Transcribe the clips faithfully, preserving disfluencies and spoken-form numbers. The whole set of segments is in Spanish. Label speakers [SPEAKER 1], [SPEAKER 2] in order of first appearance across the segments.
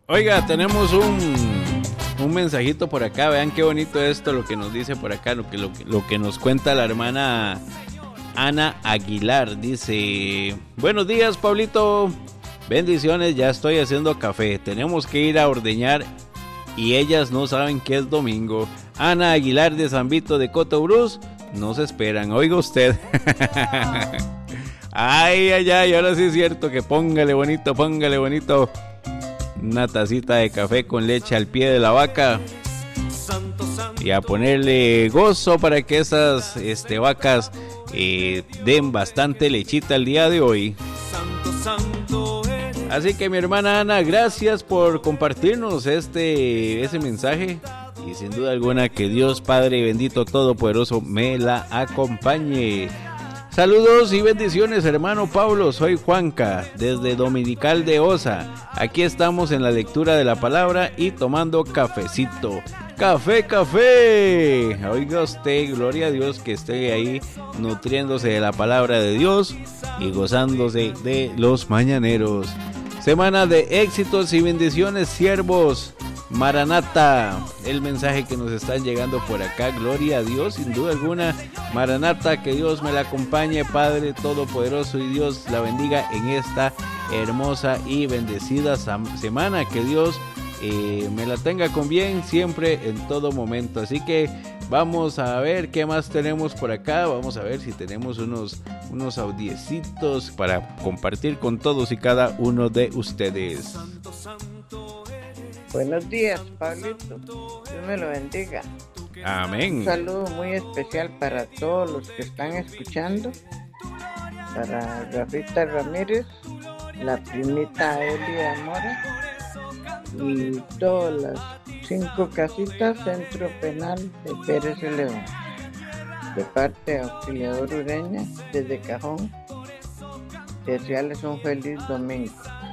[SPEAKER 1] Oiga, tenemos un, un mensajito por acá. Vean qué bonito esto, lo que nos dice por acá, lo que, lo, que, lo que nos cuenta la hermana Ana Aguilar. Dice: buenos días, Pablito. Bendiciones, ya estoy haciendo café. Tenemos que ir a ordeñar y ellas no saben que es domingo. Ana Aguilar de San Vito de Cotobruz, nos esperan. Oiga usted. Ay, ay, ay, ahora sí es cierto que póngale bonito, póngale bonito. Una tacita de café con leche al pie de la vaca. Y a ponerle gozo para que esas este, vacas eh, den bastante lechita el día de hoy. Así que mi hermana Ana, gracias por compartirnos este ese mensaje. Y sin duda alguna que Dios Padre bendito todopoderoso me la acompañe. Saludos y bendiciones, hermano Pablo. Soy Juanca, desde Dominical de Osa. Aquí estamos en la lectura de la palabra y tomando cafecito. ¡Café, café! Oiga usted, gloria a Dios que esté ahí nutriéndose de la palabra de Dios y gozándose de los mañaneros. Semana de éxitos y bendiciones, siervos. Maranata, el mensaje que nos están llegando por acá, gloria a Dios, sin duda alguna. Maranata, que Dios me la acompañe, Padre Todopoderoso, y Dios la bendiga en esta hermosa y bendecida semana. Que Dios eh, me la tenga con bien siempre, en todo momento. Así que vamos a ver qué más tenemos por acá. Vamos a ver si tenemos unos, unos audiecitos para compartir con todos y cada uno de ustedes.
[SPEAKER 2] Buenos días, Pablito. Dios me lo bendiga.
[SPEAKER 1] Amén.
[SPEAKER 2] Un saludo muy especial para todos los que están escuchando. Para Rafita Ramírez, la primita Elia Mora y todas las cinco casitas Centro Penal de Pérez de León. De parte de Auxiliador Ureña, desde Cajón. Desearles un feliz domingo.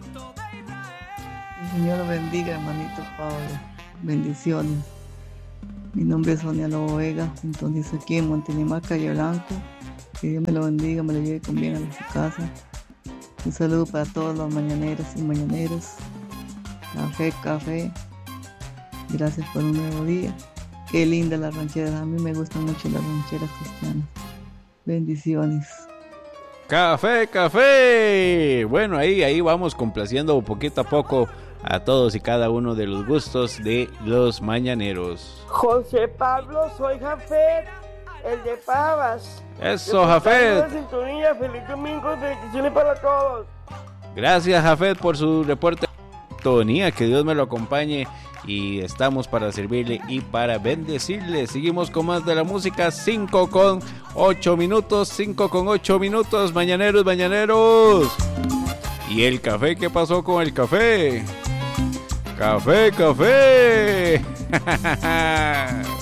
[SPEAKER 3] Señor lo bendiga, hermanito Pablo. Bendiciones. Mi nombre es Sonia Lobo Vega, entonces aquí en Montenegro, Calle Blanco. Que Dios me lo bendiga, me lo lleve con bien a su casa. Un saludo para todos los mañaneros y mañaneros. Café, café. Gracias por un nuevo día. Qué lindas las rancheras, a mí me gustan mucho las rancheras cristianas. Bendiciones.
[SPEAKER 1] Café, café. Bueno, ahí, ahí vamos complaciendo poquito a poco a todos y cada uno de los gustos de los mañaneros.
[SPEAKER 4] José Pablo, soy Jafet, el de Pavas.
[SPEAKER 1] Eso, Jafet.
[SPEAKER 4] Feliz domingo, bendiciones para todos.
[SPEAKER 1] Gracias, Jafet, por su reporte. Tonía, que Dios me lo acompañe y estamos para servirle y para bendecirle. Seguimos con más de la música. Cinco con ocho minutos, cinco con ocho minutos, mañaneros, mañaneros. ¿Y el café? ¿Qué pasó con el café? Café, café.